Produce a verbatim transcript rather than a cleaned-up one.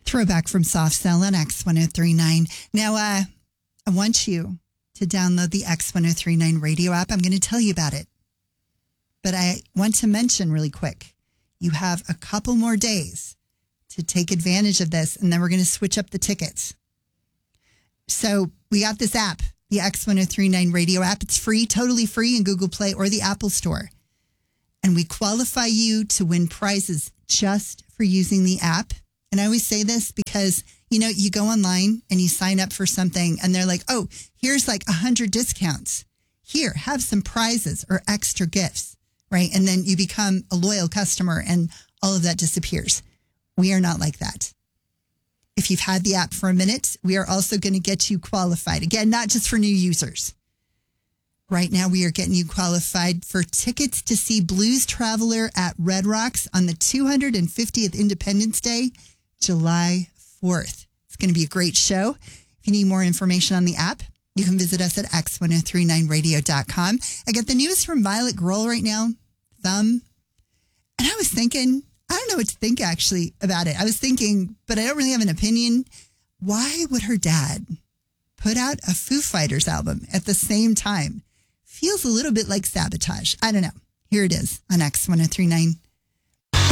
Throwback from Soft Cell on X ten thirty-nine. Now, uh, I want you to download the X ten thirty-nine radio app. I'm going to tell you about it. But I want to mention really quick, you have a couple more days to take advantage of this, and then we're going to switch up the tickets. So we got this app, the X ten thirty-nine radio app. It's free, totally free in Google Play or the Apple Store. And we qualify you to win prizes just for using the app. And I always say this because, you know, you go online and you sign up for something and they're like, oh, here's like a hundred discounts. Here, have some prizes or extra gifts, right? And then you become a loyal customer and all of that disappears. We are not like that. If you've had the app for a minute, we are also going to get you qualified. Again, not just for new users. Right now, we are getting you qualified for tickets to see Blues Traveler at Red Rocks on the two hundred fiftieth Independence Day, July fourth. It's going to be a great show. If you need more information on the app, you can visit us at x ten thirty-nine radio dot com. I got the news from Violet Grohl right now, Thumb. And I was thinking, I don't know what to think actually about it. I was thinking, but I don't really have an opinion. Why would her dad put out a Foo Fighters album at the same time? Feels a little bit like sabotage. I don't know. Here it is on X ten thirty-nine